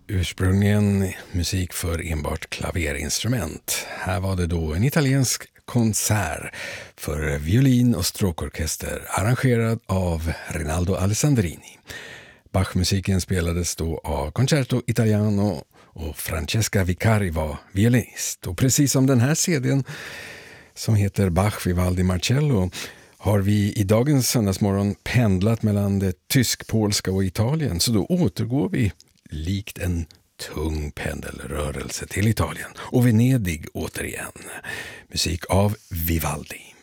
Ursprungligen musik för enbart klaverinstrument. Här var det då en italiensk konsert för violin och stråkorkester arrangerad av Rinaldo Alessandrini. Bachmusiken spelades då av Concerto Italiano och Francesca Vicari var violinist. Och precis som den här CD:n som heter Bach Vivaldi Marcello har vi i dagens söndagsmorgon pendlat mellan det tysk-polska och Italien, så då återgår vi likt en tung pendelrörelse till Italien och Venedig återigen. Musik av Vivaldi.